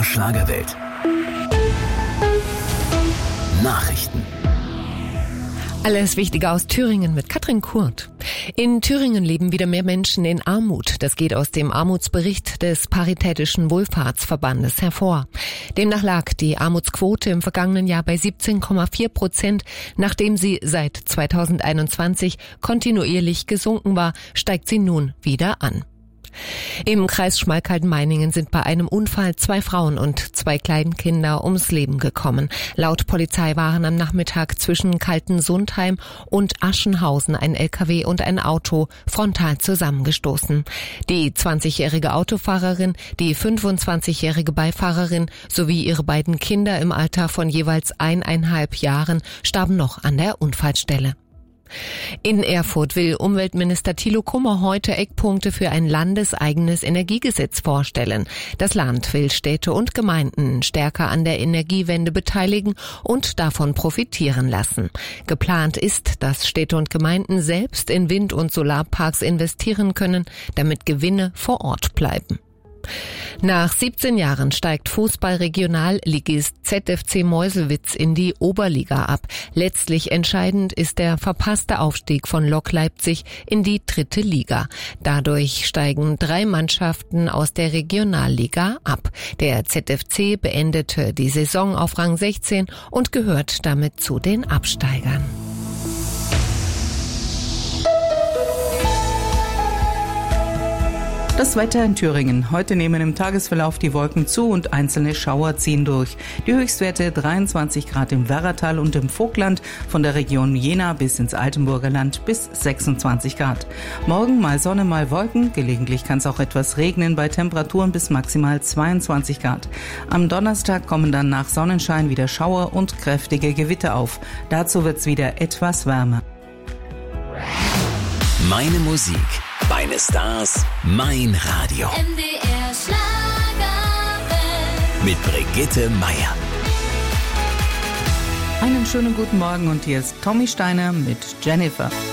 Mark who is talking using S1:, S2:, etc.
S1: MDR Schlagerwelt. Nachrichten.
S2: Alles Wichtige aus Thüringen mit Katrin Kurt. In Thüringen leben wieder mehr Menschen in Armut. Das geht aus dem Armutsbericht des Paritätischen Wohlfahrtsverbandes hervor. Demnach lag die Armutsquote im vergangenen Jahr bei 17,4%. Nachdem sie seit 2021 kontinuierlich gesunken war, steigt sie nun wieder an. Im Kreis Schmalkalden-Meiningen sind bei einem Unfall 2 Frauen und 2 Kleinkinder ums Leben gekommen. Laut Polizei waren am Nachmittag zwischen Kaltensundheim und Aschenhausen ein LKW und ein Auto frontal zusammengestoßen. Die 20-jährige Autofahrerin, die 25-jährige Beifahrerin sowie ihre beiden Kinder im Alter von jeweils 1,5 Jahren starben noch an der Unfallstelle. In Erfurt will Umweltminister Thilo Kummer heute Eckpunkte für ein landeseigenes Energiegesetz vorstellen. Das Land will Städte und Gemeinden stärker an der Energiewende beteiligen und davon profitieren lassen. Geplant ist, dass Städte und Gemeinden selbst in Wind- und Solarparks investieren können, damit Gewinne vor Ort bleiben. Nach 17 Jahren steigt Fußball-Regionalligist ZFC Meuselwitz in die Oberliga ab. Letztlich entscheidend ist der verpasste Aufstieg von Lok Leipzig in die 3. Liga. Dadurch steigen 3 Mannschaften aus der Regionalliga ab. Der ZFC beendete die Saison auf Rang 16 und gehört damit zu den Absteigern.
S3: Das Wetter in Thüringen. Heute nehmen im Tagesverlauf die Wolken zu und einzelne Schauer ziehen durch. Die Höchstwerte 23 Grad im Werratal und im Vogtland, von der Region Jena bis ins Altenburger Land bis 26 Grad. Morgen mal Sonne, mal Wolken. Gelegentlich kann es auch etwas regnen bei Temperaturen bis maximal 22 Grad. Am Donnerstag kommen dann nach Sonnenschein wieder Schauer und kräftige Gewitter auf. Dazu wird es wieder etwas wärmer.
S1: Meine Musik, meine Stars, mein Radio.
S4: MDR Schlagerwelt.
S1: Mit Brigitte Meier.
S3: Einen schönen guten Morgen und hier ist Tommy Steiner mit Jennifer.